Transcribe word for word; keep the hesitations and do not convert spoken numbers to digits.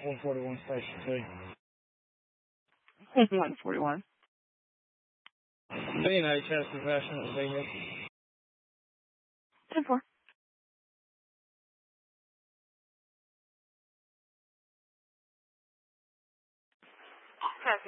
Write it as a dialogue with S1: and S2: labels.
S1: one forty-one, Station two.
S2: one forty-one.
S1: B and H has possession of the vehicle.
S2: ten four.